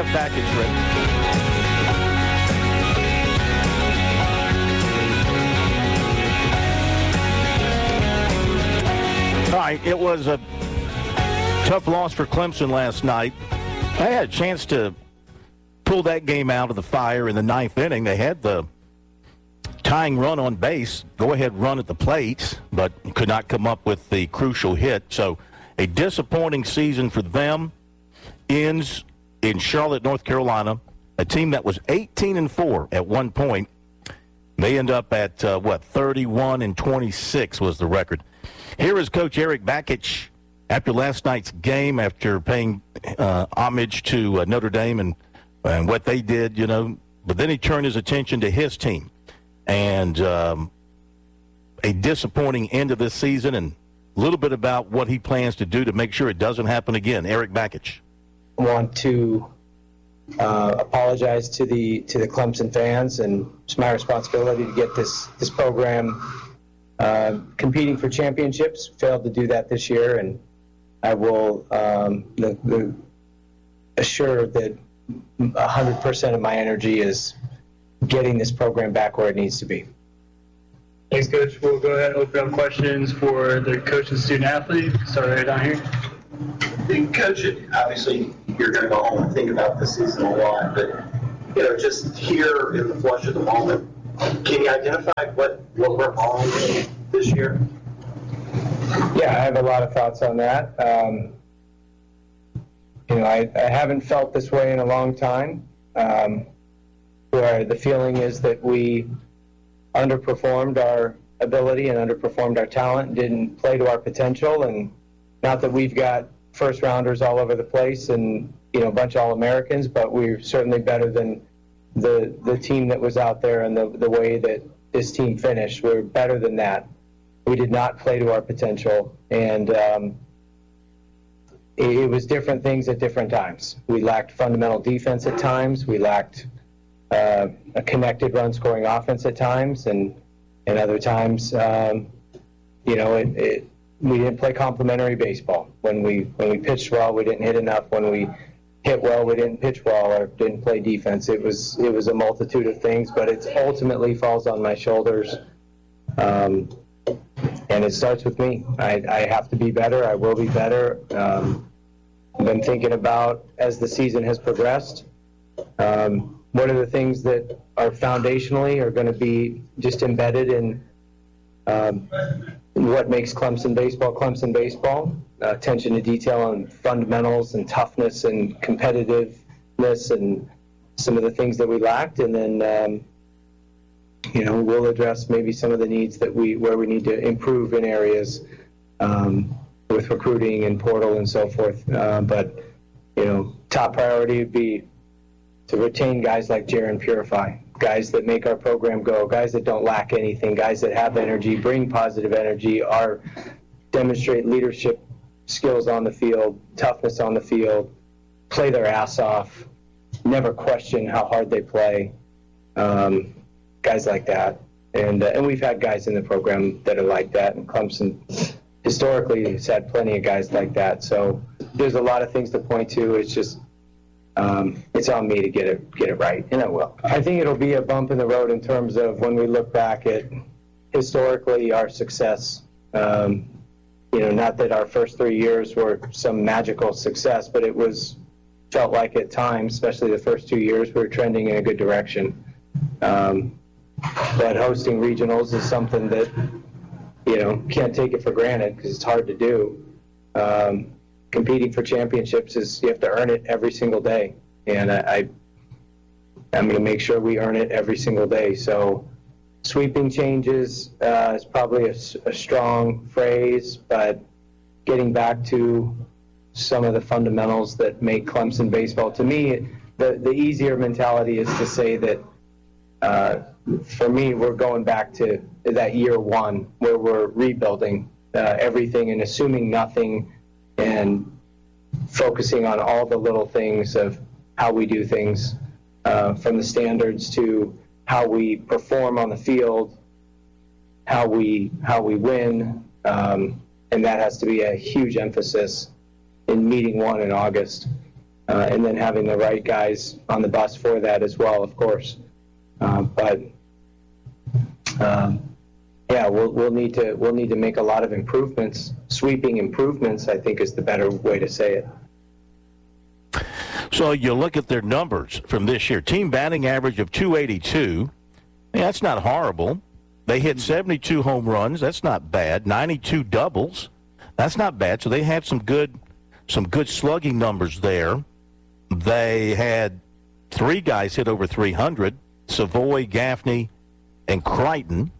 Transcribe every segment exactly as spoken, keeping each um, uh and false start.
package, Rick. All right, it was a tough loss for Clemson last night. They had a chance to pull that game out of the fire in the ninth inning. They had the tying run on base, go-ahead run at the plate, but could not come up with the crucial hit. So a disappointing season for them ends in Charlotte, North Carolina, a team that was eighteen and four at one point. They end up at, uh, what, thirty-one and twenty-six was the record. Here is Coach Erik Bakich after last night's game, after paying uh, homage to uh, Notre Dame and, and what they did, you know. But then he turned his attention to his team. And um, a disappointing end of this season, and a little bit about what he plans to do to make sure it doesn't happen again. Erik Bakich. I want to uh, apologize to the to the Clemson fans, and it's my responsibility to get this this program uh, competing for championships. Failed to do that this year, and I will um, the, the assure that one hundred percent of my energy is getting this program back where it needs to be. Thanks, Coach. We'll go ahead and open up questions for the coach and student athlete. Start right down here. Coach, obviously you're going to go home and think about this season a lot, but you know, just here in the flush of the moment, can you identify what, what went wrong this year? Yeah, I have a lot of thoughts on that. Um, you know, I, I haven't felt this way in a long time, um, where the feeling is that we underperformed our ability and underperformed our talent, didn't play to our potential, and not that we've got first rounders all over the place and, you know, a bunch of All-Americans, but we're certainly better than the the team that was out there and the, the way that this team finished. We're better than that. We did not play to our potential, and um, it, it was different things at different times. We lacked fundamental defense at times. We lacked uh, a connected run-scoring offense at times, and, and other times, um, you know, it, it we didn't play complementary baseball. When we when we pitched well, we didn't hit enough. When we hit well, we didn't pitch well or didn't play defense. It was it was a multitude of things, but it ultimately falls on my shoulders, um, and it starts with me. I, I have to be better. I will be better. Um, I've been thinking about, as the season has progressed, um, what are the things that are foundationally are going to be just embedded in um, what makes Clemson baseball Clemson baseball. Uh, attention to detail on fundamentals and toughness and competitiveness and some of the things that we lacked, and then um, you know, we'll address maybe some of the needs that we where we need to improve in areas um, with recruiting and portal and so forth. Uh, but you know, top priority would be to retain guys like Jaron Purify, guys that make our program go, guys that don't lack anything, guys that have energy, bring positive energy, are demonstrate leadership skills on the field, toughness on the field, play their ass off, never question how hard they play, um, guys like that. And uh, and we've had guys in the program that are like that, and Clemson historically has had plenty of guys like that. So there's a lot of things to point to. It's just um, it's on me to get it get it right, and I will. I think it'll be a bump in the road in terms of when we look back at historically our success. Um, you know, not that our first three years were some magical success, but it was felt like at times, especially the first two years, we were trending in a good direction. Um, but hosting regionals is something that, you know, can't take it for granted because it's hard to do. Um, competing for championships is you have to earn it every single day, and I, I I'm going to make sure we earn it every single day. So sweeping changes uh, is probably a, a strong phrase, but getting back to some of the fundamentals that make Clemson baseball, to me, the, the easier mentality is to say that uh, for me, we're going back to that year one where we're rebuilding uh, everything and assuming nothing and focusing on all the little things of how we do things, uh, from the standards to how we perform on the field, how we how we win, um, and that has to be a huge emphasis in meeting one in August. uh, and then having the right guys on the bus for that as well, of course. Uh, but um, yeah, we'll we'll need to we'll need to make a lot of improvements, sweeping improvements, I think is the better way to say it. So you look at their numbers from this year. Team batting average of two eighty-two. Yeah, that's not horrible. They hit seventy-two home runs. That's not bad. ninety-two doubles. That's not bad. So they had some good some good slugging numbers there. They had three guys hit over three hundred, Savoy, Gaffney, and Crichton.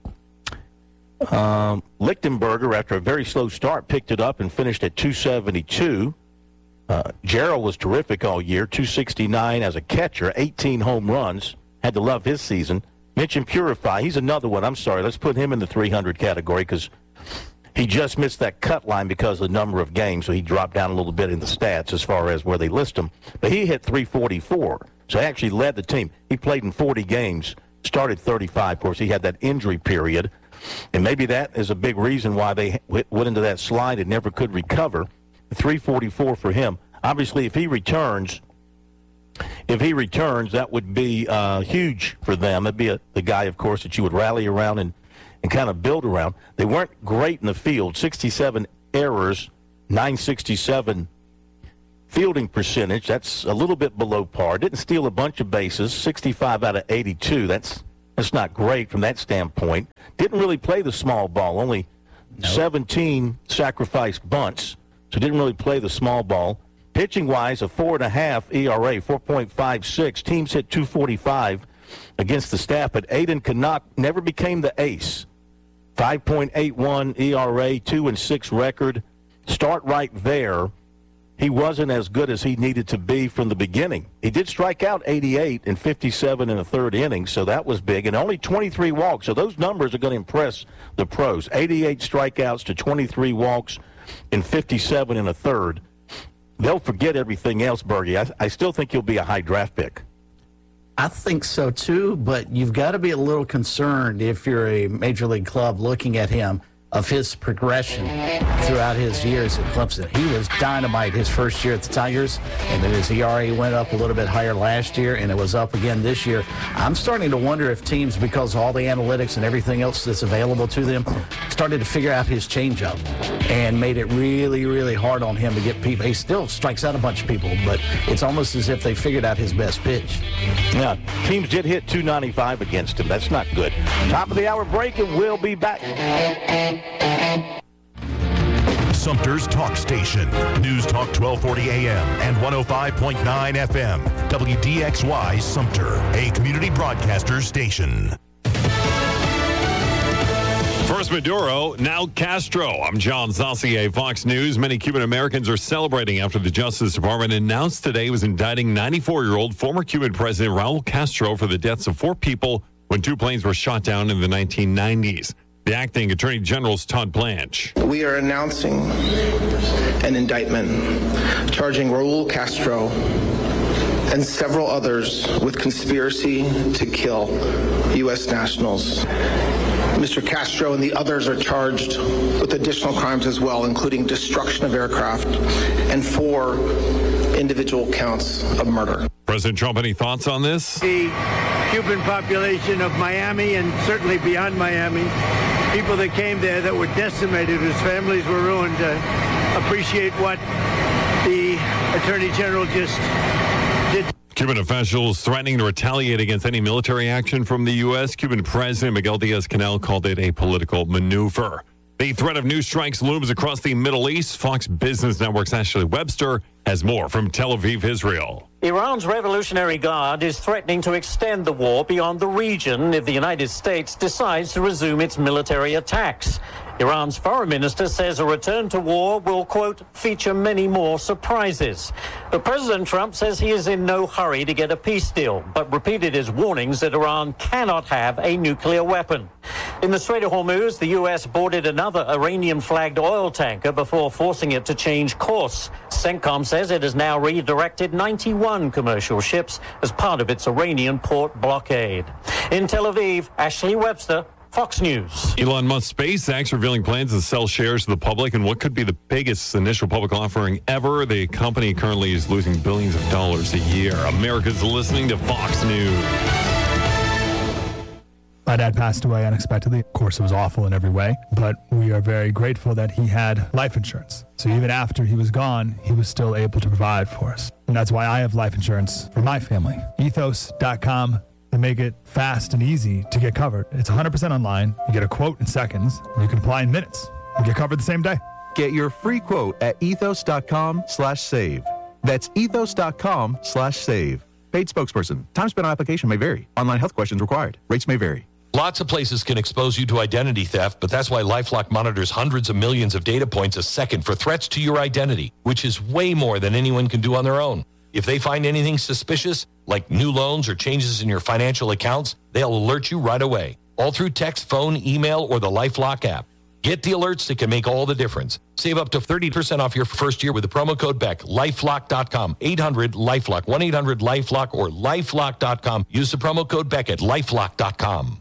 Um, Lichtenberger, after a very slow start, picked it up and finished at two seventy-two. Uh, Gerald was terrific all year, two sixty-nine as a catcher, eighteen home runs. Had to love his season. Mitch Purify, he's another one. I'm sorry, let's put him in the three hundred category because he just missed that cut line because of the number of games, so he dropped down a little bit in the stats as far as where they list him. But he hit three forty-four, so he actually led the team. He played in forty games, started thirty-five. Of course, he had that injury period, and maybe that is a big reason why they went into that slide and never could recover. three forty-four for him. Obviously, if he returns, if he returns, that would be uh, huge for them. It'd be a, the guy, of course, that you would rally around and, and kind of build around. They weren't great in the field. sixty-seven errors, nine sixty-seven fielding percentage. That's a little bit below par. Didn't steal a bunch of bases. sixty-five out of eighty-two. That's that's not great from that standpoint. Didn't really play the small ball. Only nope. seventeen sacrificed bunts. So didn't really play the small ball. Pitching-wise, a four and a half E R A, four point five six. Teams hit two forty-five against the staff, but Aiden Canuck never became the ace. five point eight one E R A, two and six record. Start right there. He wasn't as good as he needed to be from the beginning. He did strike out eighty-eight and fifty-seven in the third inning, so that was big, and only twenty-three walks. So those numbers are going to impress the pros. eighty-eight strikeouts to twenty-three walks and fifty-seven in a third. They'll forget everything else, Bergie. I, I still think he'll be a high draft pick. I think so, too, but you've got to be a little concerned if you're a major league club looking at him of his progression throughout his years at Clemson. He was dynamite his first year at the Tigers, and then his E R A went up a little bit higher last year, and it was up again this year. I'm starting to wonder if teams, because of all the analytics and everything else that's available to them, started to figure out his changeup and made it really, really hard on him to get people. He still strikes out a bunch of people, but it's almost as if they figured out his best pitch. Yeah, teams did hit two ninety-five against him. That's not good. Top of the hour break, and we'll be back. Sumter's Talk Station. News Talk twelve forty A M and one oh five point nine F M. W D X Y Sumter, a community broadcaster station. First Maduro, now Castro. I'm John Saucier, Fox News. Many Cuban Americans are celebrating after the Justice Department announced today it was indicting ninety-four-year-old former Cuban President Raul Castro for the deaths of four people when two planes were shot down in the nineteen nineties. The acting Attorney General's Todd Blanche. We are announcing an indictment charging Raul Castro and several others with conspiracy to kill U S nationals. Mister Castro and the others are charged with additional crimes as well, including destruction of aircraft and four individual counts of murder. President Trump, any thoughts on this? The Cuban population of Miami and certainly beyond Miami, people that came there that were decimated, whose families were ruined, uh, appreciate what the Attorney General just did. Cuban officials threatening to retaliate against any military action from the U S. Cuban President Miguel Diaz-Canel called it a political maneuver. The threat of new strikes looms across the Middle East. Fox Business Network's Ashley Webster has more from Tel Aviv, Israel. Iran's Revolutionary Guard is threatening to extend the war beyond the region if the United States decides to resume its military attacks. Iran's foreign minister says a return to war will, quote, feature many more surprises. But President Trump says he is in no hurry to get a peace deal, but repeated his warnings that Iran cannot have a nuclear weapon. In the Strait of Hormuz, the U S boarded another Iranian-flagged oil tanker before forcing it to change course. CENTCOM says it has now redirected ninety-one commercial ships as part of its Iranian port blockade. In Tel Aviv, Ashley Webster, Fox News. Elon Musk SpaceX revealing plans to sell shares to the public in what could be the biggest initial public offering ever. The company currently is losing billions of dollars a year. America's listening to Fox News. My dad passed away unexpectedly. Of course, it was awful in every way, but we are very grateful that he had life insurance. So even after he was gone, he was still able to provide for us. And that's why I have life insurance for my family. ethos dot com. They make it fast and easy to get covered. It's one hundred percent online. You get a quote in seconds. And you can apply in minutes and get covered the same day. Get your free quote at ethos dot com slash save. That's ethos dot com slash save. Paid spokesperson. Time spent on application may vary. Online health questions required. Rates may vary. Lots of places can expose you to identity theft, but that's why LifeLock monitors hundreds of millions of data points a second for threats to your identity, which is way more than anyone can do on their own. If they find anything suspicious, like new loans or changes in your financial accounts, they'll alert you right away, all through text, phone, email, or the LifeLock app. Get the alerts that can make all the difference. Save up to thirty percent off your first year with the promo code Beck. lifelock dot com, eight hundred LifeLock, one eight hundred LifeLock, or lifelock dot com. Use the promo code Beck at lifelock dot com.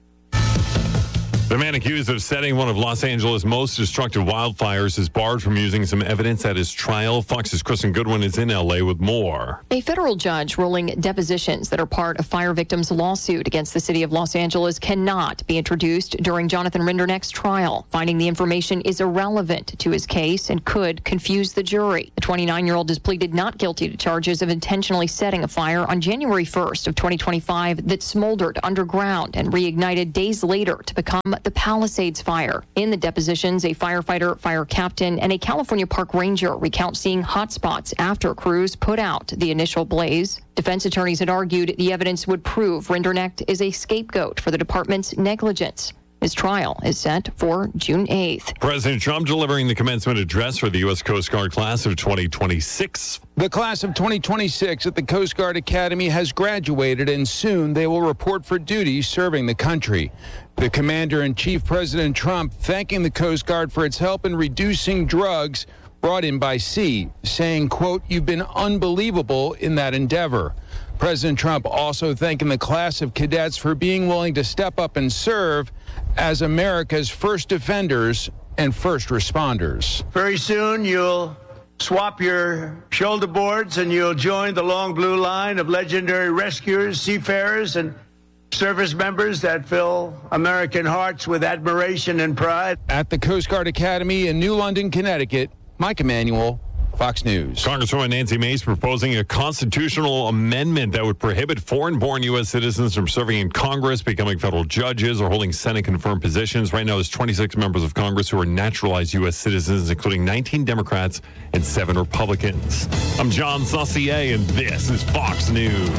The man accused of setting one of Los Angeles' most destructive wildfires is barred from using some evidence at his trial. Fox's Kristen Goodwin is in L A with more. A federal judge ruling depositions that are part of fire victims' lawsuit against the city of Los Angeles cannot be introduced during Jonathan Rinderneck's trial, finding the information is irrelevant to his case and could confuse the jury. The twenty-nine-year-old has pleaded not guilty to charges of intentionally setting a fire on January first of twenty twenty-five that smoldered underground and reignited days later to become the Palisades fire. In the depositions, a firefighter, fire captain, and a California park ranger recount seeing hot spots after crews put out the initial blaze. Defense attorneys had argued the evidence would prove Rinderneck is a scapegoat for the department's negligence. His trial is set for June eighth. President Trump delivering the commencement address for the U S Coast Guard class of twenty twenty-six. The class of twenty twenty-six at the Coast Guard Academy has graduated, and soon they will report for duty serving the country. The Commander-in-Chief, President Trump, thanking the Coast Guard for its help in reducing drugs brought in by sea, saying, quote, "You've been unbelievable in that endeavor." President Trump also thanking the class of cadets for being willing to step up and serve as America's first defenders and first responders. Very soon you'll swap your shoulder boards and you'll join the long blue line of legendary rescuers, seafarers, and service members that fill American hearts with admiration and pride. At the Coast Guard Academy in New London, Connecticut, Mike Emanuel, Fox News. Congresswoman Nancy Mace proposing a constitutional amendment that would prohibit foreign-born U S citizens from serving in Congress, becoming federal judges, or holding Senate-confirmed positions. Right now, there's twenty-six members of Congress who are naturalized U S citizens, including nineteen Democrats and seven Republicans. I'm John Saucier, and this is Fox News.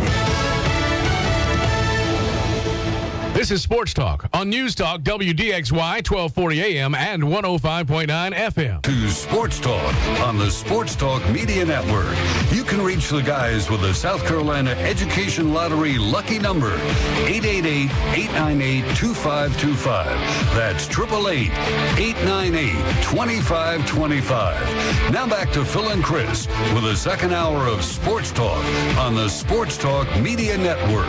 This is Sports Talk on News Talk W D X Y twelve forty A M and one oh five point nine F M. To Sports Talk on the Sports Talk Media Network. You can reach the guys with the South Carolina Education Lottery lucky number, eight eight eight, eight nine eight, two five two five. That's eight eight eight, eight nine eight, two five two five. Now back to Phil and Chris with the second hour of Sports Talk on the Sports Talk Media Network.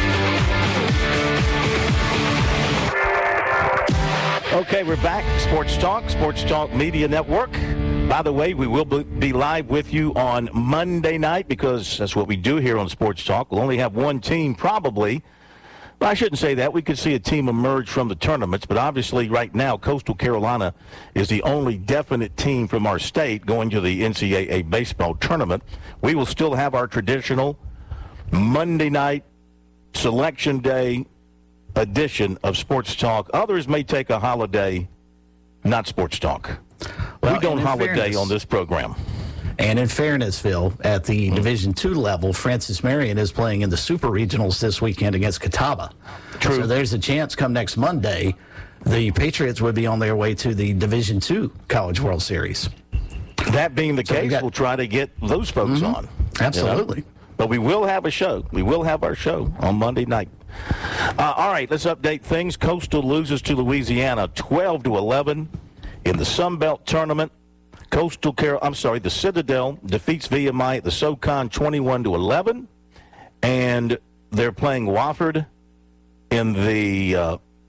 Okay, we're back. Sports Talk, Sports Talk Media Network. By the way, we will be live with you on Monday night because that's what we do here on Sports Talk. We'll only have one team probably. But I shouldn't say that. We could see a team emerge from the tournaments, but obviously right now Coastal Carolina is the only definite team from our state going to the N C double A baseball tournament. We will still have our traditional Monday night selection day edition of Sports Talk. Others may take a holiday, not Sports Talk. Well, we don't holiday fairness, on this program. And in fairness, Phil, at the mm-hmm. Division two level, Francis Marion is playing in the Super Regionals this weekend against Catawba. True. So there's a chance come next Monday, the Patriots would be on their way to the Division two College World Series. That being the so case, we got, we'll try to get those folks mm-hmm. on. Absolutely. You know? But we will have a show. We will have our show on Monday night. Uh, all right, let's update things. Coastal loses to Louisiana twelve to eleven in the Sun Belt tournament. Coastal Carol, I'm sorry, the Citadel defeats V M I at the SoCon twenty-one to eleven, and they're playing Wofford in the uh,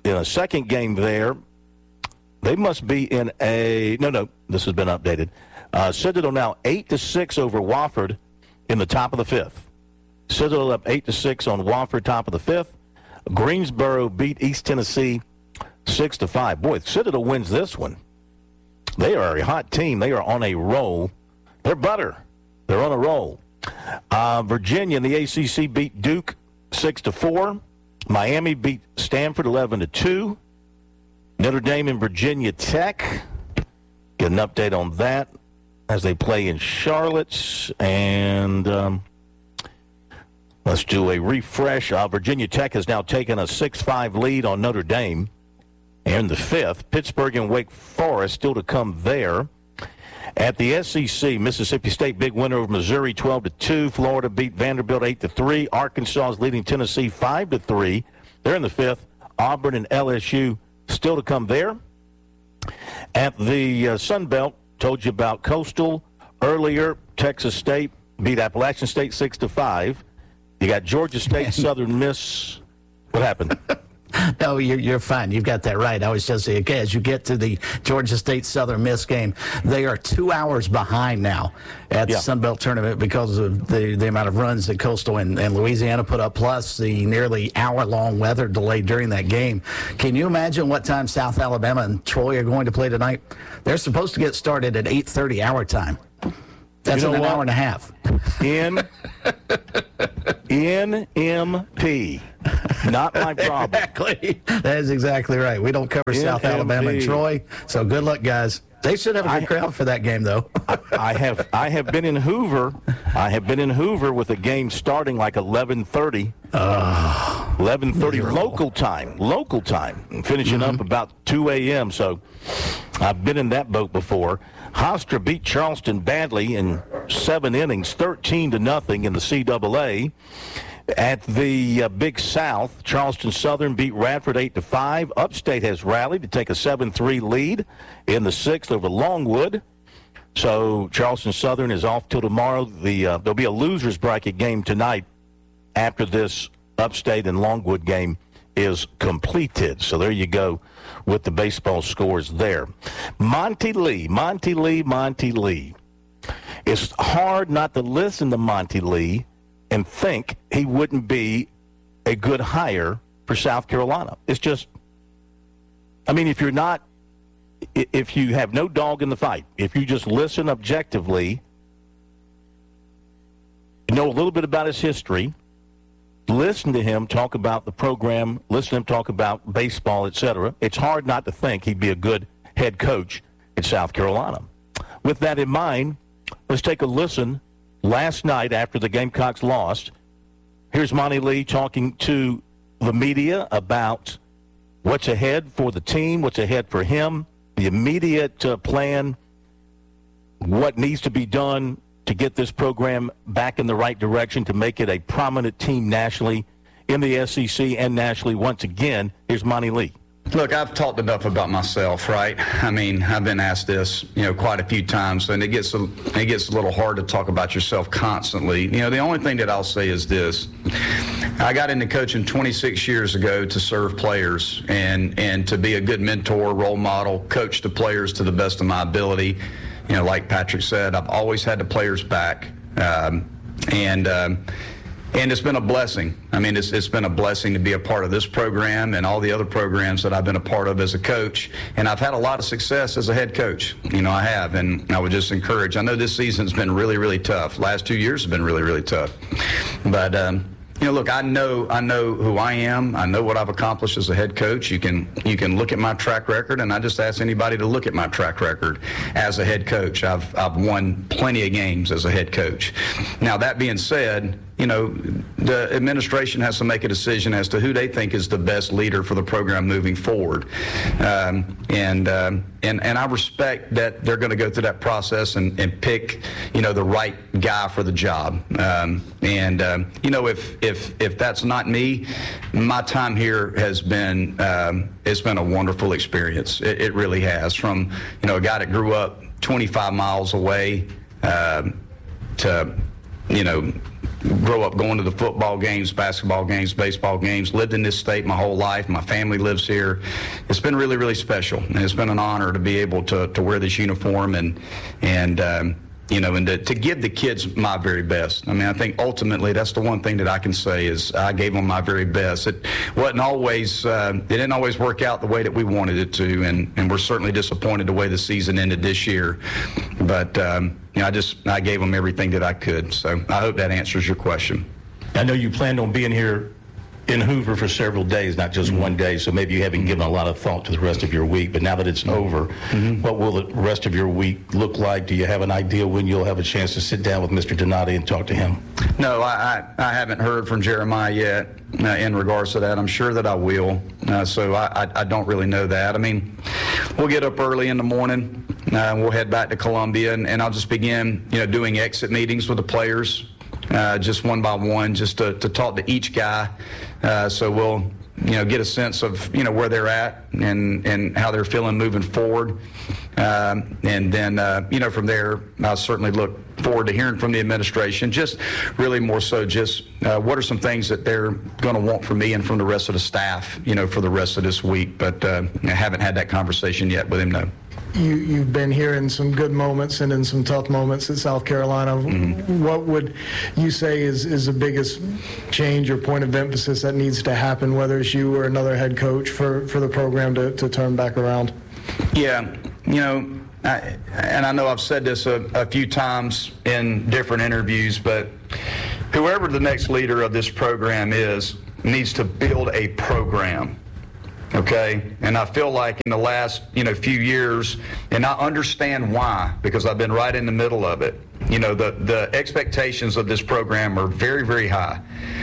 in a second game there. They must be in a no, no. This has been updated. Uh, Citadel now eight to six over Wofford in the top of the fifth. Citadel up eight to six on Wofford, top of the fifth. Greensboro beat East Tennessee six to five. Boy, if Citadel wins this one, they are a hot team. They are on a roll. They're butter. They're on a roll. Uh, Virginia in the A C C beat Duke six to four. Miami beat Stanford eleven to two. Notre Dame and Virginia Tech. Get an update on that as they play in Charlotte. And um, let's do a refresh. Uh, Virginia Tech has now taken a six five lead on Notre Dame. And the fifth, Pittsburgh and Wake Forest still to come there. At the S E C, Mississippi State big winner over Missouri twelve to two. Florida beat Vanderbilt eight to three. Arkansas is leading Tennessee five to three. They're in the fifth. Auburn and L S U still to come there. At the uh, Sun Belt, told you about Coastal earlier. Texas State beat Appalachian State six to five. You got Georgia State, Southern Miss. What happened? No, you're, you're fine. You've got that right. I was just saying, okay, as you get to the Georgia State Southern Miss game, they are two hours behind now at yeah. the Sun Belt Tournament because of the, the amount of runs that Coastal and, and Louisiana put up, plus the nearly hour-long weather delay during that game. Can you imagine what time South Alabama and Troy are going to play tonight? They're supposed to get started at eight thirty hour time. That's you know in an what? hour and a half. In N M P. Not my problem. Exactly. That is exactly right. We don't cover N M P. South Alabama and Troy, so good luck, guys. They should have a good I, crowd for that game, though. I, I have I have been in Hoover. I have been in Hoover with a game starting like eleven thirty. Uh, eleven thirty local time. Local time. And finishing mm-hmm. up about two a.m. So I've been in that boat before. Hofstra beat Charleston badly in seven innings, thirteen to nothing in the C double A. At the uh, Big South, Charleston Southern beat Radford eight to five. Upstate has rallied to take a seven three lead in the sixth over Longwood. So Charleston Southern is off till tomorrow. The uh, there'll be a losers bracket game tonight after this Upstate and Longwood game is completed. So there you go with the baseball scores there. Monty Lee, Monty Lee, Monty Lee. It's hard not to listen to Monty Lee and think he wouldn't be a good hire for South Carolina. It's just, I mean, if you're not, if you have no dog in the fight, if you just listen objectively, know a little bit about his history, listen to him talk about the program, listen to him talk about baseball, et cetera, it's hard not to think he'd be a good head coach at South Carolina. With that in mind, let's take a listen. Last night, after the Gamecocks lost, here's Monty Lee talking to the media about what's ahead for the team, what's ahead for him, the immediate uh, plan, what needs to be done to get this program back in the right direction to make it a prominent team nationally in the S E C and nationally once again. Here's Monty Lee. Look, I've talked enough about myself, right? I mean, I've been asked this, you know, quite a few times, and it gets a, it gets a little hard to talk about yourself constantly. You know, the only thing that I'll say is this. I got into coaching twenty-six years ago to serve players and, and to be a good mentor, role model, coach the players to the best of my ability. You know, like Patrick said, I've always had the players back. Um, and, um, And it's been a blessing. I mean, it's, it's been a blessing to be a part of this program and all the other programs that I've been a part of as a coach. And I've had a lot of success as a head coach. You know, I have. And I would just encourage. I know this season's been really, really tough. Last two years have been really, really tough. But, um, you know, look, I know I know who I am. I know what I've accomplished as a head coach. You can you can look at my track record, and I just ask anybody to look at my track record as a head coach. I've I've won plenty of games as a head coach. Now, that being said, you know, the administration has to make a decision as to who they think is the best leader for the program moving forward. Um, and, um, and and I respect that they're going to go through that process and, and pick, you know, the right guy for the job. Um, and, um, you know, if, if if that's not me, my time here has been, um, it's been a wonderful experience. It, it really has. From, you know, a guy that grew up twenty-five miles away um, to, you know, grow up going to the football games, basketball games, baseball games, lived in this state my whole life. My family lives here. It's been really, really special. And it's been an honor to be able to, to wear this uniform and, and um, you know, and to, to give the kids my very best. I mean, I think ultimately that's the one thing that I can say is I gave them my very best. It wasn't always, uh, it didn't always work out the way that we wanted it to, and, and we're certainly disappointed the way the season ended this year. But, um, you know, I just, I gave them everything that I could. So I hope that answers your question. I know you planned on being here in Hoover for several days, not just mm-hmm. one day, so maybe you haven't given a lot of thought to the rest of your week, but now that it's over, mm-hmm. what will the rest of your week look like? Do you have an idea when you'll have a chance to sit down with Mister Donati and talk to him? No, I, I, I haven't heard from Jeremiah yet uh, in regards to that. I'm sure that I will, uh, so I, I, I don't really know that. I mean, we'll get up early in the morning, uh, we'll head back to Columbia, and, and I'll just begin, you know, doing exit meetings with the players. Uh, just one by one, just to, to talk to each guy. Uh, so we'll, you know, get a sense of, you know, where they're at and, and how they're feeling moving forward. Um, and then, uh, you know, from there, I'll certainly look forward to hearing from the administration, just really more so just uh, what are some things that they're going to want from me and from the rest of the staff, you know, for the rest of this week. But uh, I haven't had that conversation yet with him, no. You, you've been here in some good moments and in some tough moments at South Carolina. Mm-hmm. What would you say is, is the biggest change or point of emphasis that needs to happen, whether it's you or another head coach, for, for the program to, to turn back around? Yeah, you know, I, and I know I've said this a, a few times in different interviews, but whoever the next leader of this program is needs to build a program. Okay, and I feel like in the last, you know, few years, and I understand why, because I've been right in the middle of it. You know, the, the expectations of this program are very, very high.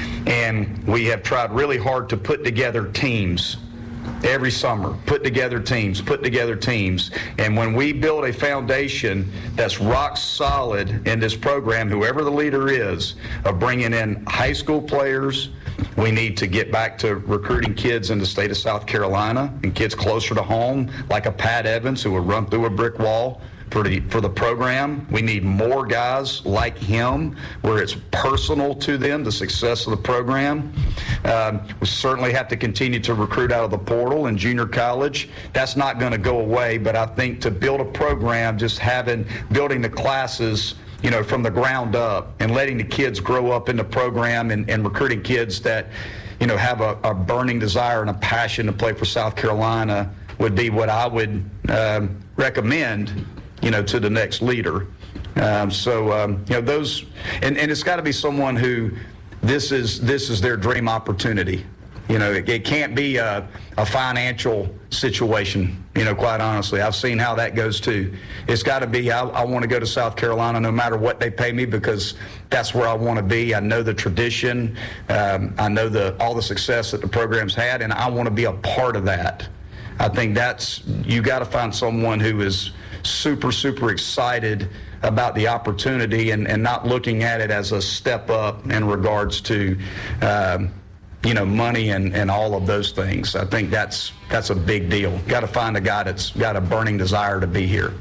And we have tried really hard to put together teams every summer, put together teams, put together teams. And when we build a foundation that's rock solid in this program, whoever the leader is, of bringing in high school players, we need to get back to recruiting kids in the state of South Carolina and kids closer to home, like a Pat Evans who would run through a brick wall for the for the program. We need more guys like him where it's personal to them, the success of the program. Um, we certainly have to continue to recruit out of the portal and junior college. That's not going to go away, but I think to build a program, just having, building the classes, you know, from the ground up and letting the kids grow up in the program and, and recruiting kids that, you know, have a, a burning desire and a passion to play for South Carolina would be what I would um, recommend, you know, to the next leader. Um, so, um, you know, those, and, and it's got to be someone who this is, this is their dream opportunity. You know, it, it can't be a, a financial situation, you know, quite honestly. I've seen how that goes too. It's got to be, I, I want to go to South Carolina no matter what they pay me because that's where I want to be. I know the tradition. Um, I know the all the success that the program's had, and I want to be a part of that. I think that's, you got to find someone who is super, super excited about the opportunity and, and not looking at it as a step up in regards to, um, you know, money and, and all of those things. I think that's that's a big deal. Got to find a guy that's got a burning desire to be here.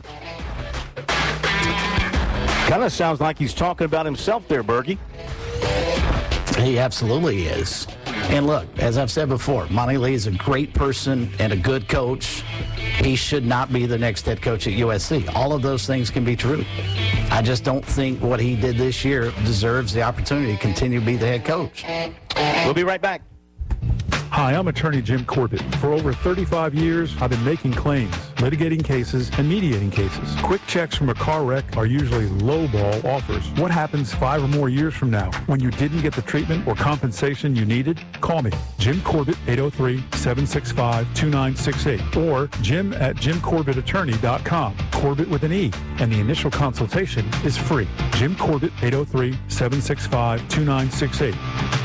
Kind of sounds like he's talking about himself there, Bergie. He absolutely is. And look, as I've said before, Monty Lee is a great person and a good coach. He should not be the next head coach at U S C. All of those things can be true. I just don't think what he did this year deserves the opportunity to continue to be the head coach. We'll be right back. Hi, I'm attorney Jim Corbett. For over thirty-five years, I've been making claims, litigating cases, and mediating cases. Quick checks from a car wreck are usually lowball offers. What happens five or more years from now when you didn't get the treatment or compensation you needed? Call me, Jim Corbett, eight oh three, seven six five, two nine six eight, or jim at jim corbett attorney dot com. Corbett with an E, and the initial consultation is free. Jim Corbett, eight oh three, seven six five, two nine six eight.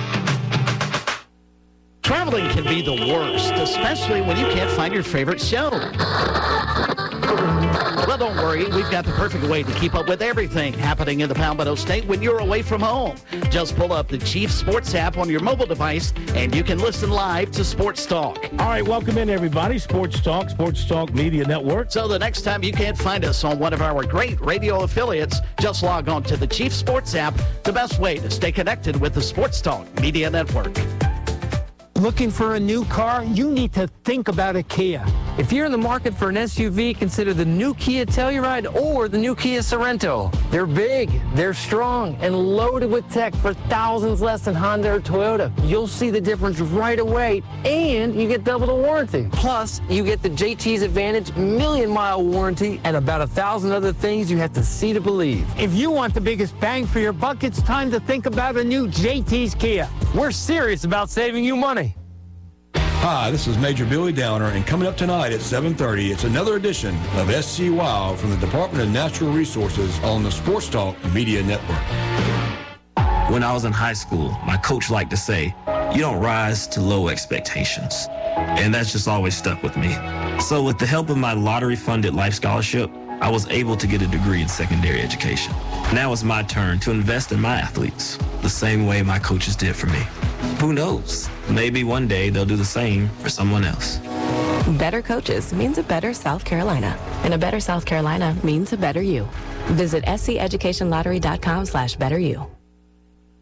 Traveling can be the worst, especially when you can't find your favorite show. Well, don't worry. We've got the perfect way to keep up with everything happening in the Palmetto State when you're away from home. Just pull up the Chief Sports app on your mobile device, and you can listen live to Sports Talk. All right, welcome in, everybody. Sports Talk, Sports Talk Media Network. So the next time you can't find us on one of our great radio affiliates, just log on to the Chief Sports app, the best way to stay connected with the Sports Talk Media Network. Looking for a new car? You need to think about a Kia. If you're in the market for an S U V, consider the new Kia Telluride or the new Kia Sorento. They're big, they're strong, and loaded with tech for thousands less than Honda or Toyota. You'll see the difference right away, and you get double the warranty. Plus, you get the J T's Advantage million mile warranty and about a thousand other things you have to see to believe. If you want the biggest bang for your buck, it's time to think about a new J T's Kia. We're serious about saving you money. Hi, this is Major Billy Downer, and coming up tonight at seven thirty, it's another edition of S C WOW from the Department of Natural Resources on the Sports Talk Media Network. When I was in high school, my coach liked to say, you don't rise to low expectations. And that's just always stuck with me. So with the help of my lottery-funded life scholarship, I was able to get a degree in secondary education. Now it's my turn to invest in my athletes, the same way my coaches did for me. Who knows? Maybe one day they'll do the same for someone else. Better coaches means a better South Carolina. And a better South Carolina means a better you. Visit sceducationlottery.com slash better you.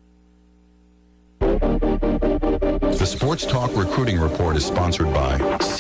The Sports Talk Recruiting Report is sponsored by